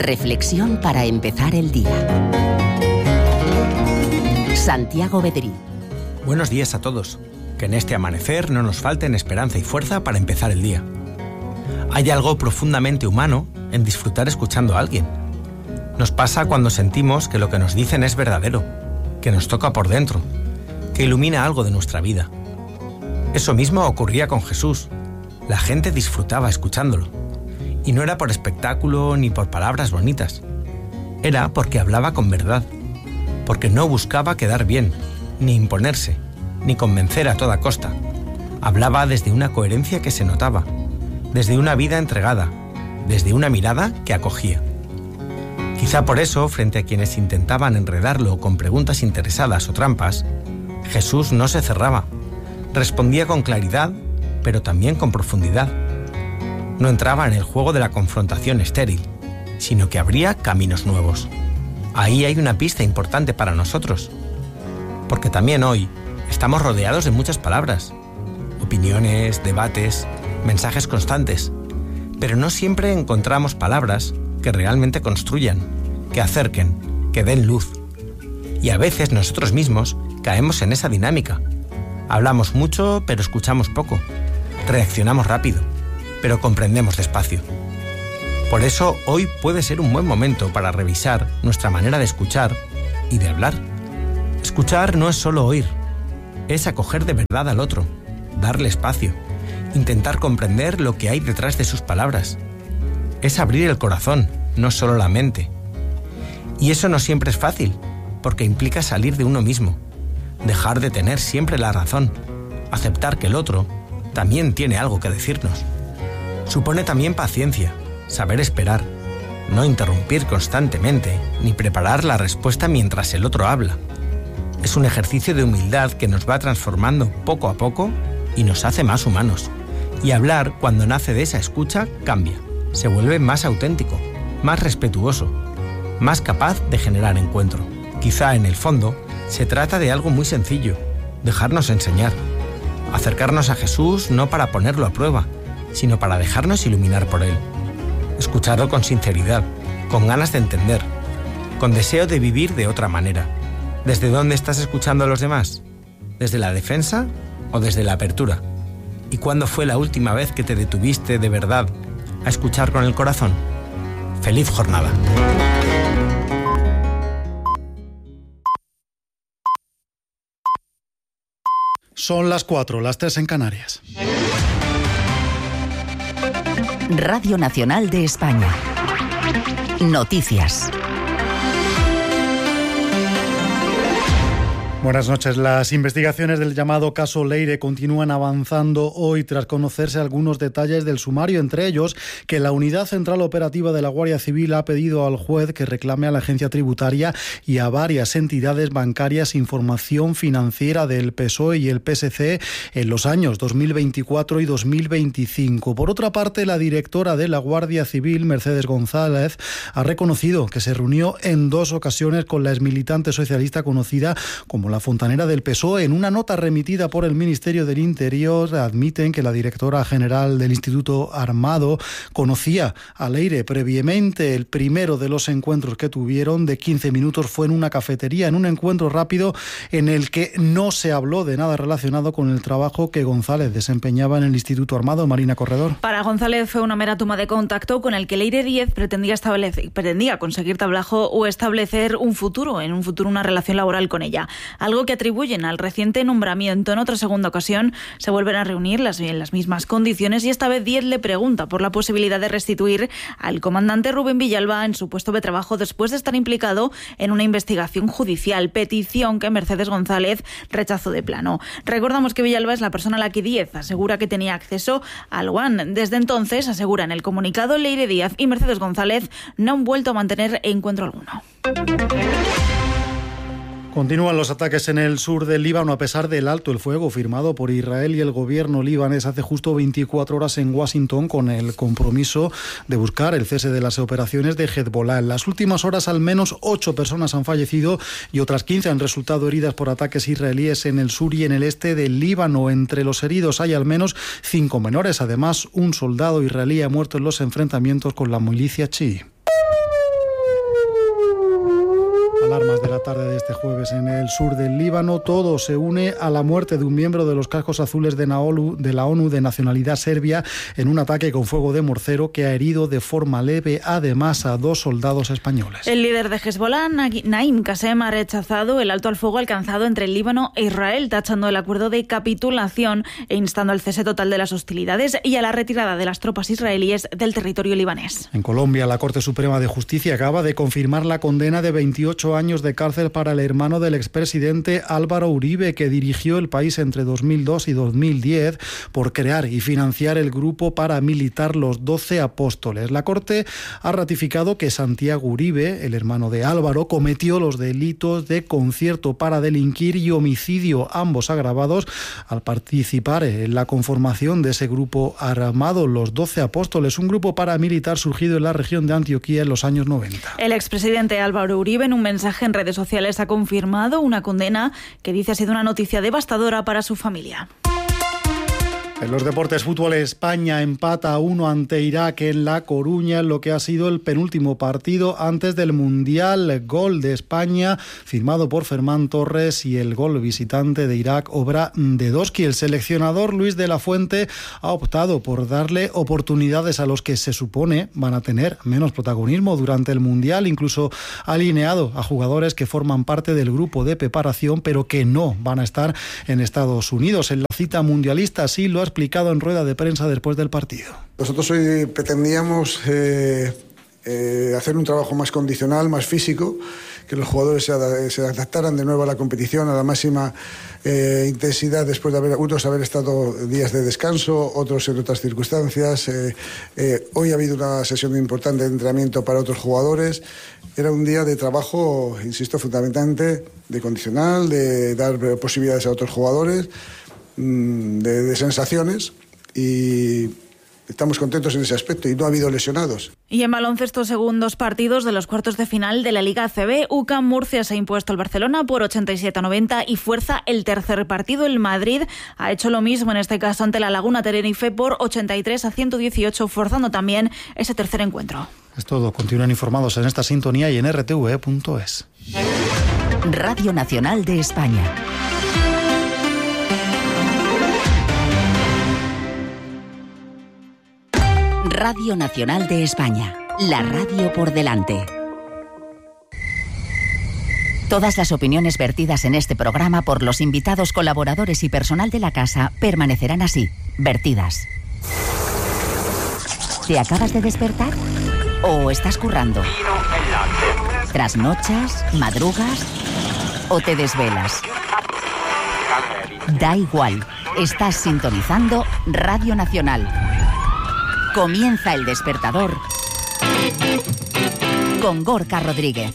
Reflexión para empezar el día. Santiago Bedrí. Buenos días a todos. Que en este amanecer no nos falten esperanza y fuerza para empezar el día. Hay algo profundamente humano en disfrutar escuchando a alguien. Nos pasa cuando sentimos que lo que nos dicen es verdadero, que nos toca por dentro, que ilumina algo de nuestra vida. Eso mismo ocurría con Jesús. La gente disfrutaba escuchándolo. Y no era por espectáculo ni por palabras bonitas. Era porque hablaba con verdad, porque no buscaba quedar bien, ni imponerse, ni convencer a toda costa. Hablaba desde una coherencia que se notaba, desde una vida entregada, desde una mirada que acogía. Quizá por eso, frente a quienes intentaban enredarlo con preguntas interesadas o trampas, Jesús no se cerraba. Respondía con claridad, pero también con profundidad. No entraba en el juego de la confrontación estéril, sino que abría caminos nuevos. Ahí hay una pista importante para nosotros, porque también hoy estamos rodeados de muchas palabras, opiniones, debates, mensajes constantes, pero no siempre encontramos palabras que realmente construyan, que acerquen, que den luz. Y a veces nosotros mismos caemos en esa dinámica. Hablamos mucho, pero escuchamos poco. Reaccionamos rápido, pero comprendemos despacio. Por eso hoy puede ser un buen momento para revisar nuestra manera de escuchar y de hablar. Escuchar no es solo oír, es acoger de verdad al otro, darle espacio, intentar comprender lo que hay detrás de sus palabras. Es abrir el corazón, no solo la mente. Y eso no siempre es fácil, porque implica salir de uno mismo, dejar de tener siempre la razón, aceptar que el otro también tiene algo que decirnos. Supone también paciencia, saber esperar, no interrumpir constantemente, ni preparar la respuesta mientras el otro habla. Es un ejercicio de humildad que nos va transformando poco a poco y nos hace más humanos. Y hablar, cuando nace de esa escucha, cambia. Se vuelve más auténtico, más respetuoso, más capaz de generar encuentro. Quizá en el fondo se trata de algo muy sencillo, dejarnos enseñar. Acercarnos a Jesús no para ponerlo a prueba, sino para dejarnos iluminar por Él. Escucharlo con sinceridad, con ganas de entender, con deseo de vivir de otra manera. ¿Desde dónde estás escuchando a los demás? ¿Desde la defensa o desde la apertura? ¿Y cuándo fue la última vez que te detuviste de verdad a escuchar con el corazón? ¡Feliz jornada! Son las 4, las 3 en Canarias. Radio Nacional de España. Noticias. Buenas noches. Las investigaciones del llamado caso Leire continúan avanzando hoy tras conocerse algunos detalles del sumario, entre ellos que la Unidad Central Operativa de la Guardia Civil ha pedido al juez que reclame a la agencia tributaria y a varias entidades bancarias información financiera del PSOE y el PSC en los años 2024 y 2025. Por otra parte, la directora de la Guardia Civil, Mercedes González, ha reconocido que se reunió en 2 ocasiones con la exmilitante socialista conocida como la fontanera del PSOE. En una nota remitida por el Ministerio del Interior admiten que la directora general del Instituto Armado conocía a Leire previamente. El primero de los encuentros que tuvieron de 15 minutos fue en una cafetería, en un encuentro rápido en el que no se habló de nada relacionado con el trabajo que González desempeñaba en el Instituto Armado. Marina Corredor. Para González fue una mera toma de contacto con el que Leire Díez pretendía conseguir tablajo o establecer un futuro una relación laboral con ella. Algo que atribuyen al reciente nombramiento. En otra segunda ocasión se vuelven a reunir en las mismas condiciones y esta vez Díez le pregunta por la posibilidad de restituir al comandante Rubén Villalba en su puesto de trabajo después de estar implicado en una investigación judicial, petición que Mercedes González rechazó de plano. Recordamos que Villalba es la persona a la que Díez asegura que tenía acceso al WAN. Desde entonces, asegura en el comunicado, Leire Díaz y Mercedes González no han vuelto a mantener encuentro alguno. Continúan los ataques en el sur del Líbano a pesar del alto el fuego firmado por Israel y el gobierno libanés hace justo 24 horas en Washington con el compromiso de buscar el cese de las operaciones de Hezbollah. En las últimas horas al menos 8 personas han fallecido y otras 15 han resultado heridas por ataques israelíes en el sur y en el este del Líbano. Entre los heridos hay al menos 5 menores. Además, un soldado israelí ha muerto en los enfrentamientos con la milicia chií. alarmas de la tarde de este jueves en el sur del Líbano. Todo se une a la muerte de un miembro de los cascos azules de la ONU de nacionalidad serbia en un ataque con fuego de mortero que ha herido de forma leve además a 2 soldados españoles. El líder de Hezbollah, Naim Qassem, ha rechazado el alto al fuego alcanzado entre el Líbano e Israel, tachando el acuerdo de capitulación e instando al cese total de las hostilidades y a la retirada de las tropas israelíes del territorio libanés. En Colombia, la Corte Suprema de Justicia acaba de confirmar la condena de 28 años de cárcel para el hermano del expresidente Álvaro Uribe, que dirigió el país entre 2002 y 2010 por crear y financiar el grupo paramilitar Los 12 Apóstoles. La Corte ha ratificado que Santiago Uribe, el hermano de Álvaro, cometió los delitos de concierto para delinquir y homicidio, ambos agravados, al participar en la conformación de ese grupo armado, Los 12 Apóstoles, un grupo paramilitar surgido en la región de Antioquía en los años 90. El expresidente Álvaro Uribe, en un mensaje en redes sociales, ha confirmado una condena que dice ha sido una noticia devastadora para su familia. En los deportes, fútbol, España empata 1 ante Irak en La Coruña en lo que ha sido el penúltimo partido antes del Mundial. Gol de España firmado por Fermán Torres y el gol visitante de Irak, obra de Doski. El seleccionador Luis de la Fuente ha optado por darle oportunidades a los que se supone van a tener menos protagonismo durante el Mundial. Incluso ha alineado a jugadores que forman parte del grupo de preparación pero que no van a estar en Estados Unidos en la cita mundialista. Así lo ha explicado en rueda de prensa después del partido. Nosotros hoy pretendíamos hacer un trabajo más condicional, más físico, que los jugadores se adaptaran de nuevo a la competición, a la máxima intensidad después de unos haber estado días de descanso, otros en otras circunstancias. Hoy ha habido una sesión importante de entrenamiento para otros jugadores. Era un día de trabajo, insisto, fundamentalmente de condicional, de dar posibilidades a otros jugadores, de sensaciones, y estamos contentos en ese aspecto y no ha habido lesionados. Y en baloncesto, segundos partidos de los cuartos de final de la Liga ACB, UCAM Murcia se ha impuesto al Barcelona por 87-90 y fuerza el tercer partido. El Madrid ha hecho lo mismo, en este caso ante la Laguna Tenerife, por 83-118, forzando también ese tercer encuentro. Es todo. Continúen informados en esta sintonía y en rtv.es. Radio Nacional de España. Radio Nacional de España, la radio por delante. Todas las opiniones vertidas en este programa por los invitados, colaboradores y personal de la casa permanecerán así, vertidas. ¿Te acabas de despertar? ¿O estás currando? ¿Trasnochas? ¿Madrugas? ¿O te desvelas? Da igual, estás sintonizando Radio Nacional. Comienza El Despertador con Gorka Rodríguez.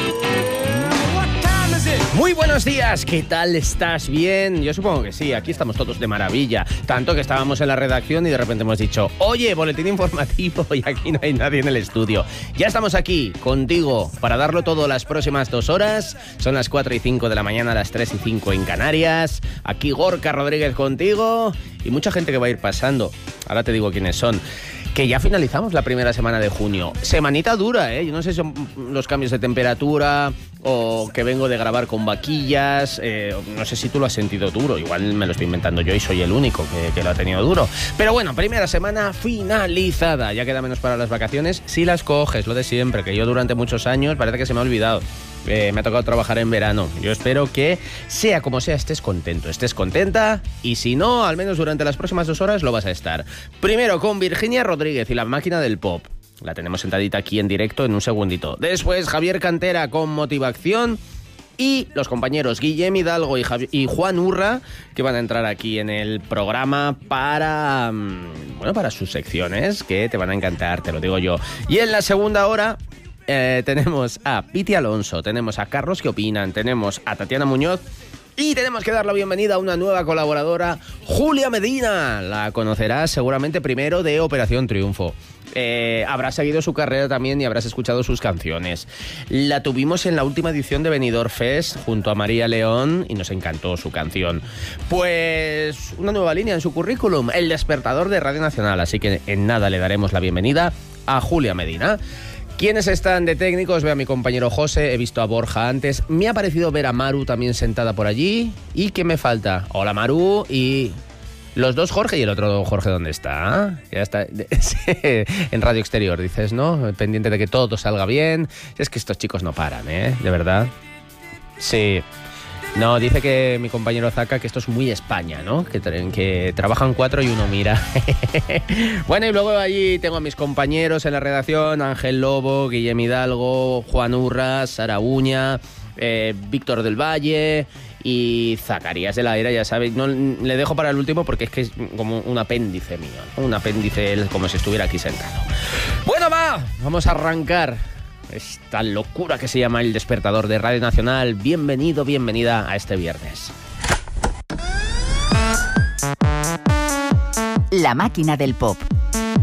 Muy buenos días, ¿qué tal? ¿Estás bien? Yo supongo que sí, aquí estamos todos de maravilla. Tanto que estábamos en la redacción y de repente hemos dicho: oye, boletín informativo, y aquí no hay nadie en el estudio. Ya estamos aquí, contigo, para darlo todo las próximas 2 horas. Son las 4:05 de la mañana, las 3:05 en Canarias. Aquí Gorka Rodríguez contigo y mucha gente que va a ir pasando. Ahora te digo quiénes son. Que ya finalizamos la primera semana de junio. Semanita dura, ¿eh? Yo no sé si son los cambios de temperatura o que vengo de grabar con vaquillas. No sé si tú lo has sentido duro. Igual me lo estoy inventando yo y soy el único que lo ha tenido duro. Pero bueno, primera semana finalizada. Ya queda menos para las vacaciones. Si las coges, lo de siempre, que yo durante muchos años parece que se me ha olvidado. Me ha tocado trabajar en verano. Yo espero que, sea como sea, estés contento, estés contenta, y si no, al menos durante las próximas 2 horas lo vas a estar. Primero con Virginia Rodríguez y la máquina del pop. La tenemos sentadita aquí en directo en un segundito. Después Javier Cantera con Motivación y los compañeros Guillem Hidalgo y Juan Urra, que van a entrar aquí en el programa para sus secciones, que te van a encantar, te lo digo yo. Y en la segunda hora tenemos a Piti Alonso, tenemos a Carlos que opinan, tenemos a Tatiana Muñoz y tenemos que dar la bienvenida a una nueva colaboradora, Julia Medina. La conocerás seguramente primero de Operación Triunfo. Habrás seguido su carrera también y habrás escuchado sus canciones. La tuvimos en la última edición de Benidorm Fest junto a María León y nos encantó su canción. Pues una nueva línea en su currículum, El Despertador de Radio Nacional. Así que en nada le daremos la bienvenida a Julia Medina. ¿Quiénes están de técnicos? Veo a mi compañero José, he visto a Borja antes. Me ha parecido ver a Maru también sentada por allí. ¿Y qué me falta? Hola Maru y... Los dos Jorge, y el otro Jorge, ¿dónde está? Ya está en Radio Exterior, dices, ¿no? Pendiente de que todo salga bien. Es que estos chicos no paran, ¿eh? De verdad. Sí. No, dice que mi compañero Zaka que esto es muy España, ¿no? Que trabajan 4 y uno mira. Bueno, y luego allí tengo a mis compañeros en la redacción, Ángel Lobo, Guillem Hidalgo, Juan Urras, Sara Uña, Víctor del Valle y Zacarías de la Era, ya sabéis. No, le dejo para el último porque es que es como un apéndice mío, ¿no? Un apéndice como si estuviera aquí sentado. Bueno, vamos a arrancar esta locura que se llama El Despertador de Radio Nacional. Bienvenido, bienvenida a este viernes. La máquina del pop.